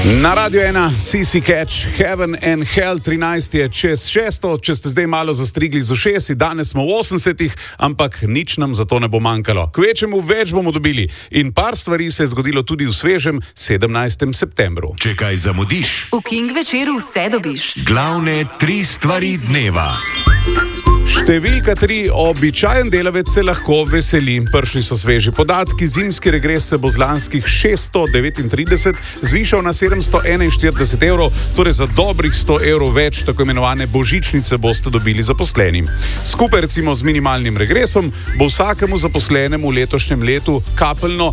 Na Radio 1, CC Catch, Heaven and Hell, 13 je čez 6, če ste zdaj malo zastrigli z ušesi, danes smo v 80-ih, ampak nič nam za to ne bo manjkalo. Kvečemu več bomo dobili in par stvari se je zgodilo tudi v svežem 17. septembru. Če kaj zamudiš, v King večeru vse dobiš. Glavne 3 stvari dneva. Številka 3. Običajen delavec se lahko veseli. Prišli so sveži podatki. Zimski regres se bo z lanskih 639 zvišal na 741 evrov, torej za dobrih 100 evrov več tako imenovane božičnice boste dobili zaposlenim. Skupaj recimo z minimalnim regresom bo vsakemu zaposlenemu v letošnjem letu kapeljno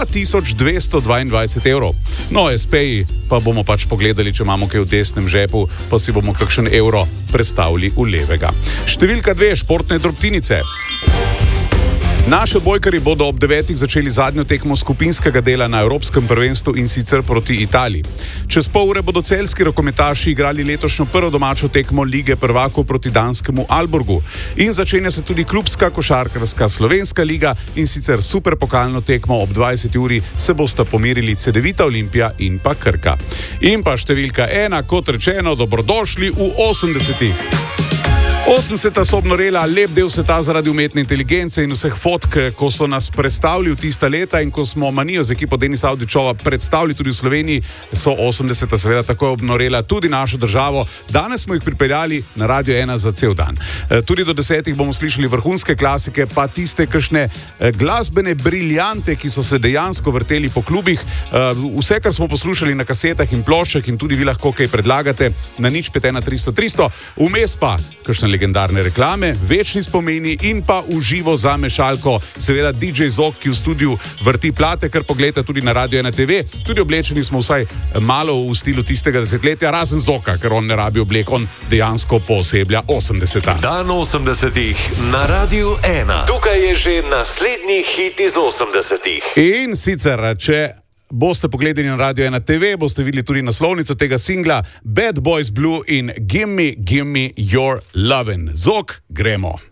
2222 evrov. No, SP-ji pa bomo pač pogledali, če imamo kaj v desnem žepu, pa si bomo kakšen evro prestavili v levega. Številka 2. Športne drobtinice. Naši odbojkarji bodo ob 9. začeli zadnjo tekmo skupinskega dela na Evropskem prvenstvu in sicer proti Italiji. Čez pol ure bodo celjski rokometaši igrali letošnjo prvo domačo tekmo Lige prvakov proti danskemu Aalborgu. In začenja se tudi klubska košarkarska slovenska liga in sicer superpokalno tekmo ob 20. uri se bosta pomerili Cedevita Olimpija in pa Krka. In pa številka 1, kot rečeno, dobrodošli v 80-ih. 80. so obnorela lep del sveta zaradi umetne inteligence in vseh fotk, ko so nas predstavili v tista leta in ko smo manijo z ekipo Denisa Avdićova predstavili tudi v Sloveniji, so 80. seveda tako obnorela tudi našo državo. Danes smo jih pripeljali na Radio 1 za cel dan. Tudi do 10. bomo slišali vrhunske klasike, pa tiste kakšne glasbene briljante, ki so se dejansko vrteli po klubih. Vse, kar smo poslušali na kasetah in ploščah in tudi vi lahko kaj predlagate na 051 300 300. Vmes pa kakšne legendarne reklame, večni spomini in pa uživo za mešalko. Seveda DJ Zok, ki v studiu vrti plate, kar pogledate tudi na Radio 1 TV. Tudi oblečeni smo vsaj malo v stilu tistega desetletja, razen Zoka, ker on ne rabi oblek, on dejansko pooseblja 80. Dan 80-ih na Radio 1. Tukaj je že naslednji hit iz 80-ih. In sicer, če boste pogledali na Radio 1 TV, boste videli tudi naslovnico tega singla Bad Boys Blue in Gimme Your Lovin'. Zok, gremo.